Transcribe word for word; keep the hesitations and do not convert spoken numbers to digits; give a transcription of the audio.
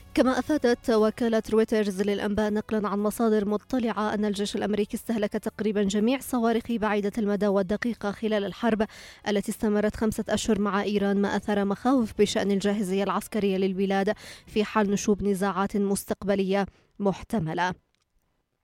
كما أفادت وكالة رويترز للأنباء نقلا عن مصادر مطلعة أن الجيش الأمريكي استهلك تقريبا جميع صواريخ بعيدة المدى والدقيقة خلال الحرب التي استمرت خمسة أشهر مع إيران، ما أثار مخاوف بشأن الجاهزية العسكرية للبلاد في حال نشوب نزاعات مستقبلية محتملة.